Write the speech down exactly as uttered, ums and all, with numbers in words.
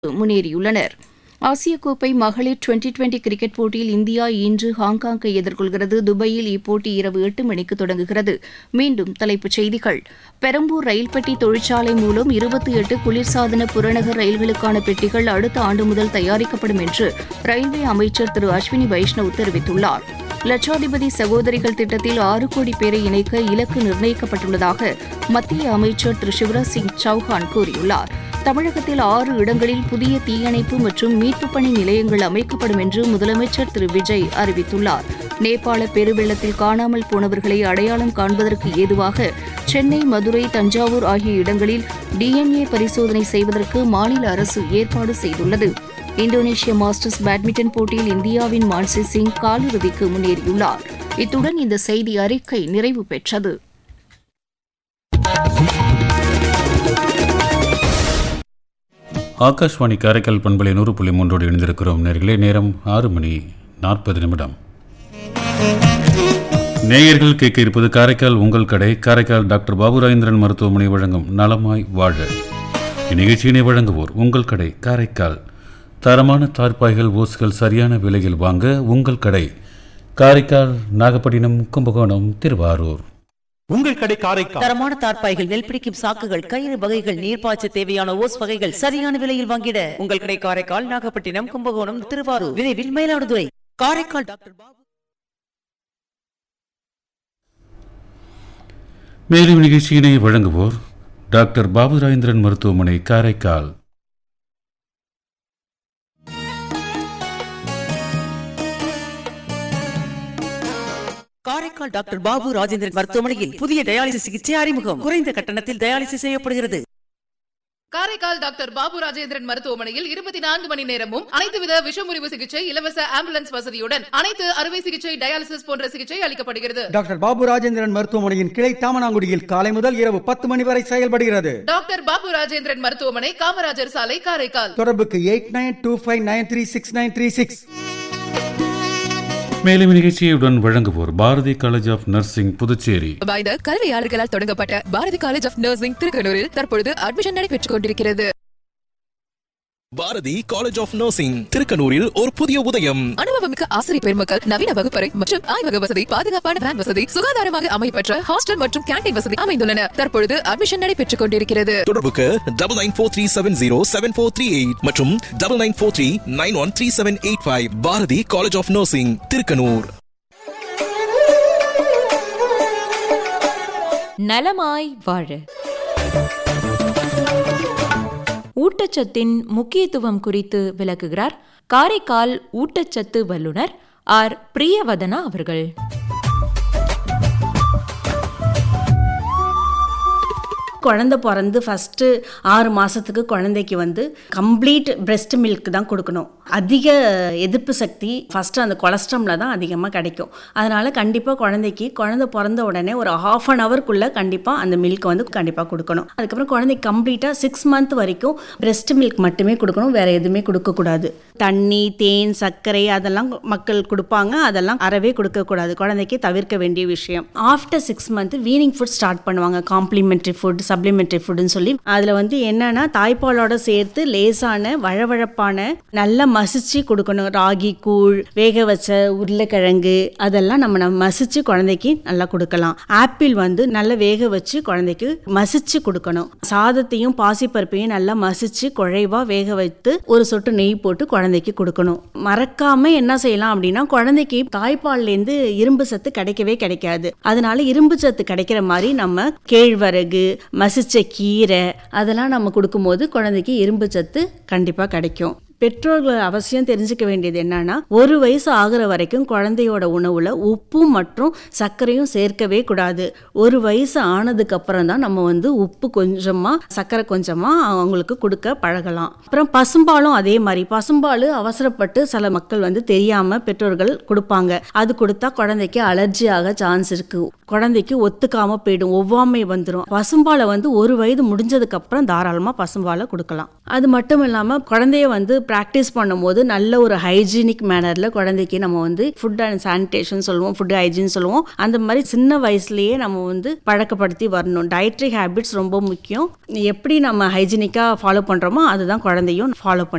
முன்னேறியுள்ளனர். ஆசிய கோப்பை மகளிர் டுவெண்டி டுவெண்டி கிரிக்கெட் போட்டியில் இந்தியா இன்று ஹாங்காங்கை எதிர்கொள்கிறது. துபாயில் இப்போட்டி இரவு எட்டு மணிக்கு தொடங்குகிறது. மீண்டும் தலைப்புச் செய்திகள். பெரம்பூர் ரயில் பெட்டி தொழிற்சாலை மூலம் இருபத்தி எட்டு குளிர்சாதன புறநகர் ரயில்களுக்கான பெட்டிகள் அடுத்த ஆண்டு முதல் தயாரிக்கப்படும் என்று ரயில்வே அமைச்சர் திரு அஸ்வினி வைஷ்ணவ் தெரிவித்துள்ளார். லட்சாதிபதி சகோதரிகள் திட்டத்தில் ஆறு கோடி பேரை இணைக்க இலக்கு நிர்ணயிக்கப்பட்டுள்ளதாக மத்திய அமைச்சர் திரு சிவராஜ் சிங் சௌஹான் கூறியுள்ளார். தமிழகத்தில் ஆறு இடங்களில் புதிய தீயணைப்பு மற்றும் மீட்புப் பணி நிலையங்கள் அமைக்கப்படும் என்று முதலமைச்சர் திரு விஜய் அறிவித்துள்ளார். நேபாள பெருவெள்ளத்தில் காணாமல் போனவர்களை அடையாளம் காண்பதற்கு ஏதுவாக சென்னை, மதுரை, தஞ்சாவூர் ஆகிய இடங்களில் டிஎன்ஏ பரிசோதனை செய்வதற்கு மாநில அரசு ஏற்பாடு செய்துள்ளது. இந்தோனேஷிய மாஸ்டர்ஸ் பேட்மிண்டன் போட்டியில் இந்தியாவின் மான்சி சிங் காலிறுதிக்கு முன்னேறியுள்ளார். இத்துடன் இந்த செய்தி அறிக்கை நிறைவு பெற்றது. ஆகாஷ்வாணி காரைக்கால் பண்பலை நூறு புள்ளி மூன்றோடு இணைந்திருக்கிறோம். நேர்களே, நேரம் ஆறு மணி நாற்பது நிமிடம். நேயர்கள் கேட்க இருப்பது காரைக்கால் உங்கள் கடை. காரைக்கால் டாக்டர் பாபுராஜேந்திரன் மருத்துவமனை வழங்கும் நலமாய் வாழ. இந்நிகழ்ச்சியினை வழங்குவோர் உங்கள் கடை காரைக்கால். தரமான தார்பாய்கள், ஓசுகள் சரியான விலையில் வாங்க உங்கள் கடை காரைக்கால், நாகப்பட்டினம், கும்பகோணம், திருவாரூர். உங்கள் கடை காரைக்கால். தரமான தார்பாய்கள், நெல்பிடிக்கும் சாக்குகள், கயிறு வகைகள், நீர்ப்பாய்ச்ச தேவையான ஓஸ் வகைகள் சரியான விலையில் வாங்கிட உங்கள் கடை காரைக்கால், நாகப்பட்டினம், கும்பகோணம், திருவாரூர், விரைவில் மயிலாடுதுறை. காரைக்கால் டாக்டர் பாபு. மேலும் நிகழ்ச்சியினை வழங்குவோர் டாக்டர் பாபுராஜேந்திரன் மருத்துவமனை காரைக்கால். காரைக்கால் டாக்டர் பாபு ராஜேந்திரன் மருத்துவமனையில் புதிய டயாலிசிஸ் சிகிச்சை அறிமுகம். குறைந்த கட்டணத்தில் டயாலிசிஸ் செய்யப்படுகிறது. காரைக்கால் டாக்டர் பாபு ராஜேந்திரன் மருத்துவமனையில் இருபத்தி நான்கு மணி நேரமும் அனைத்து வித விஷமுறிவு சிகிச்சை, இலவச ஆம்புலன்ஸ் வசதியுடன் அனைத்து அறுவை சிகிச்சை, டயாலிசிஸ் போன்ற சிகிச்சை அளிக்கப்படுகிறது. டாக்டர் பாபு ராஜேந்திரன் மருத்துவமனையின் கிளை தாமனாங்குடியில் காலை முதல் இரவு பத்து மணி வரை செயல்படுகிறது. டாக்டர் பாபு ராஜேந்திரன் மருத்துவமனை, காமராஜர் சாலை, காரைக்கால். தொடர்புக்கு eight nine two five nine three six nine three six. மேலும் நிகழ்ச்சியுடன் வழங்குவோர் Bharathi college of nursing, Puducherry. வாய்ந்த கல்வியாளர்களால் தொடங்கப்பட்ட பாரதி காலேஜ் ஆஃப் நர்சிங் திருக்கனூரில் தற்பொழுது அட்மிஷன் நடைபெற்றுக் கொண்டிருக்கிறது. பாரதி காலேஜ் ஆஃப் நர்சிங் திருக்கனூரில் ஒரு புதிய உதயம். அனுபவமிக்க ஆசிரியர் பெருமக்கள், நவீன வகுப்பறை மற்றும் ஆய்வக வசதி, பாதுகாப்பான வேன் வசதி, சுகாதாரமாக அமைப்பற்ற ஹாஸ்டல் மற்றும் கேண்டீன் வசதி அமைந்துள்ளன. தற்பொழுது அட்மிஷன் நடைபெற்றுக் கொண்டிருக்கிறது. தொடர்புக்கு double nine four three seven zero seven four three eight மற்றும் double nine four three nine one three seven eight five. Bharathi college of nursing Thirukkanur. நலமாய் வாழ. ஊட்டச்சத்தின் முக்கியத்துவம் குறித்து விளக்குகிறார் காரைக்கால் ஊட்டச்சத்து வல்லுநர் ஆர் பிரியவதனா அவர்கள். குழந்தை பிறந்து ஃபஸ்ட்டு ஆறு மாதத்துக்கு குழந்தைக்கு வந்து கம்ப்ளீட் பிரெஸ்ட் மில்க் தான் கொடுக்கணும். அதிக எதிர்ப்பு சக்தி ஃபஸ்ட்டு அந்த கொலஸ்ட்ராமில் தான் அதிகமாக கிடைக்கும். அதனால் கண்டிப்பாக குழந்தைக்கு குழந்தை பிறந்த உடனே ஒரு ஹாஃப் அன் ஹவர்க்குள்ளே கண்டிப்பாக அந்த மில்க் வந்து கண்டிப்பாக கொடுக்கணும். அதுக்கப்புறம் குழந்தைக்கு கம்ப்ளீட்டாக சிக்ஸ் மந்த் வரைக்கும் பிரெஸ்ட் மில்க் மட்டுமே கொடுக்கணும், வேறு எதுவுமே கொடுக்கக்கூடாது. தண்ணி, தேன், சர்க்கரை அதெல்லாம் மக்கள் கொடுப்பாங்க, அதெல்லாம் அறவே கொடுக்கக்கூடாது. குழந்தைக்கு தவிர்க்க வேண்டிய விஷயம். After six month weaning food start பண்ணுவாங்க, காம்ப்ளிமெண்ட்ரி ஃபுட், சப்ளிமெண்ட்ரி ஃபுட்னு சொல்லி. அதில் வந்து என்னன்னா தாய்ப்பாலோட சேர்த்து லேசான வழவழப்பான நல்லா மசிச்சு கொடுக்கணும். ராகி கூழ், வேக வச்ச உருளைக்கிழங்கு அதெல்லாம் நம்ம நம்ம மசிச்சு குழந்தைக்கு நல்லா கொடுக்கலாம். ஆப்பிள் வந்து நல்லா வேக வச்சு குழந்தைக்கு மசிச்சு கொடுக்கணும். சாதத்தையும் பாசிப்பருப்பையும் நல்லா மசிச்சு குழைவா வேக வைத்து ஒரு சொட்டு நெய் போட்டு குழந்தைக்கு கொடுக்கணும். மறக்காம என்ன செய்யலாம் அப்படின்னா, குழந்தைக்கு தாய்ப்பால்லேருந்து இரும்பு சத்து கிடைக்கவே கிடைக்காது. அதனால இரும்பு சத்து கிடைக்கிற மாதிரி நம்ம கேழ்வரகு, மசிச்ச கீரை அதெல்லாம் நம்ம கொடுக்கும்போது குழந்தைக்கு இரும்பு சத்து கண்டிப்பாக கிடைக்கும். பெற்றோர்கள் அவசியம் தெரிஞ்சுக்க வேண்டியது என்னன்னா, ஒரு வயசு ஆகிற வரைக்கும் குழந்தையோட உணவுல உப்பும் மற்றும் சர்க்கரையும் சேர்க்கவே கூடாது. ஒரு வயசு ஆனதுக்கு அப்புறம் தான் நம்ம வந்து உப்பு கொஞ்சமா சர்க்கரை கொஞ்சமா அவங்களுக்கு கொடுக்க பழகலாம். அப்புறம் பசும்பாலும் அதே மாதிரி. பசும்பால் அவசரப்பட்டு சில மக்கள் வந்து தெரியாம பெற்றோர்கள் கொடுப்பாங்க. அது கொடுத்தா குழந்தைக்கு அலர்ஜி ஆக சான்ஸ் இருக்கு. குழந்தைக்கு ஒத்துக்காம போயிடும், ஒவ்வாமை வந்துடும். பசும்பாலை வந்து ஒரு வயது முடிஞ்சதுக்கு அப்புறம் தாராளமா பசும்பாலை கொடுக்கலாம். அது மட்டும் இல்லாமல் குழந்தைய வந்து ப்ராக்டிஸ் பண்ணும்போது நல்ல ஒரு ஹைஜீனிக் மேனரில் குழந்தைக்கு நம்ம வந்து ஃபுட் அண்ட் சானிடேஷன் சொல்லுவோம், ஃபுட் ஹைஜீன் சொல்லுவோம். அந்த மாதிரி சின்ன வயசுலேயே நம்ம வந்து பழக்கப்படுத்தி வரணும். டயட்ரி ஹேபிட்ஸ் ரொம்ப முக்கியம். எப்படி நம்ம ஹைஜீனிக்காக ஃபாலோ பண்ணுறோமோ அதுதான் குழந்தையும் ஃபாலோ பண்ணி